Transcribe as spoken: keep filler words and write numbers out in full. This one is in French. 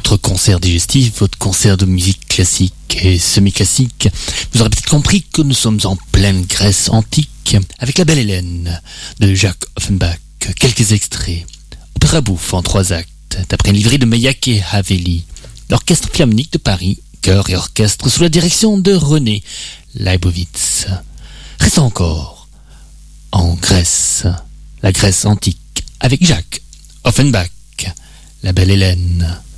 votre concert digestif, votre concert de musique classique et semi-classique. Vous aurez peut-être compris que nous sommes en pleine Grèce antique, avec La Belle Hélène de Jacques Offenbach. Quelques extraits. Opéra bouffe en trois actes, d'après une livret de Meilhac et Haveli. L'Orchestre Philharmonique de Paris, chœur et orchestre sous la direction de René Leibowitz. Restons encore en Grèce, la Grèce antique, avec Jacques Offenbach, La Belle Hélène.